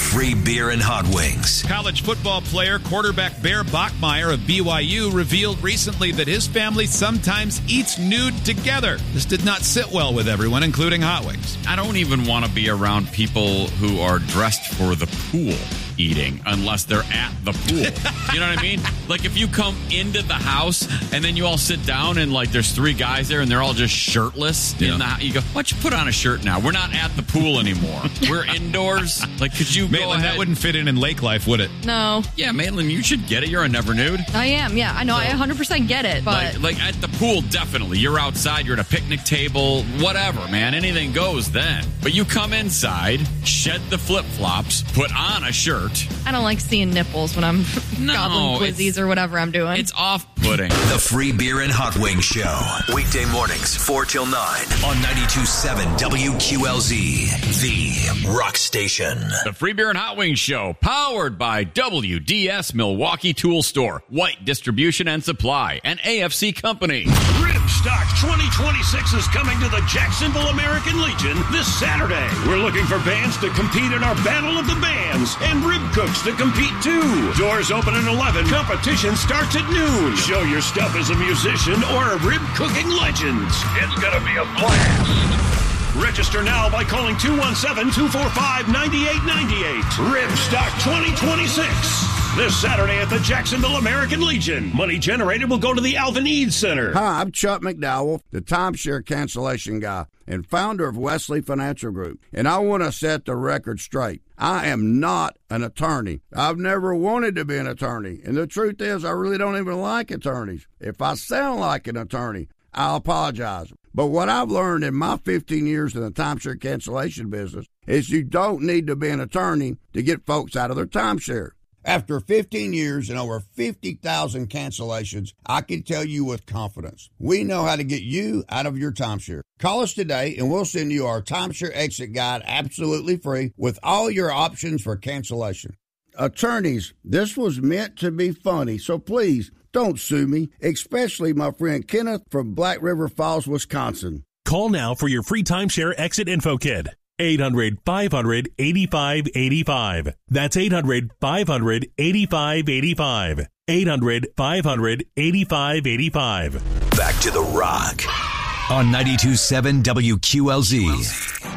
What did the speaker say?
free beer and hot wings. College football player, quarterback Bear Bachmeier of BYU revealed recently that his family sometimes eats nude together. This did not sit well with everyone, including hot wings. I don't even want to be around people who are dressed for the pool eating unless they're at the pool. You know what I mean? Like if you come into the house and then you all sit down and like there's three guys there and they're all just shirtless in the house. You go, why don't you put on a shirt now? We're not at the pool anymore. We're indoors. Like, could you Maitland, go ahead? that wouldn't fit in lake life, would it? No. Yeah, Maitland, you should get it. You're a never nude. I am, yeah. I know, I 100% get it, but... Like at the pool, definitely. You're outside, you're at a picnic table, whatever, man. Anything goes then. But you come inside, shed the flip-flops, put on a shirt. I don't like seeing nipples when I'm gobbling quizzies or whatever I'm doing. It's off-putting. The Free Beer and Hot Wings Show. Weekday mornings, 4 till 9 on 92.7 WQLZ, the rock station. The Free Beer and Hot Wings Show, powered by WDS Milwaukee Tool Store, White Distribution and Supply, and AFC Company. Ribstock 2026 is coming to the Jacksonville American Legion this Saturday. We're looking for bands to compete in our Battle of the Bands and rib cooks to compete too. Doors open at 11. Competition starts at noon. Show your stuff as a musician or a rib cooking legend. It's gonna be a blast. Register now by calling 217-245-9898. Ribstock 2026. This Saturday at the Jacksonville American Legion. Money generated will go to the Alvin Eads Center. Hi, I'm Chuck McDowell, the timeshare cancellation guy and founder of Wesley Financial Group. And I want to set the record straight. I am not an attorney. I've never wanted to be an attorney. And the truth is, I really don't even like attorneys. If I sound like an attorney, I'll apologize. But what I've learned in my 15 years in the timeshare cancellation business is you don't need to be an attorney to get folks out of their timeshare. After 15 years and over 50,000 cancellations, I can tell you with confidence, we know how to get you out of your timeshare. Call us today and we'll send you our timeshare exit guide absolutely free with all your options for cancellation. Attorneys, this was meant to be funny, so please don't sue me, especially my friend Kenneth from Black River Falls, Wisconsin. Call now for your free timeshare exit info kit. 800-500-8585. That's 800-500-8585. 800-500-8585. Back to the rock on 92.7 WQLZ.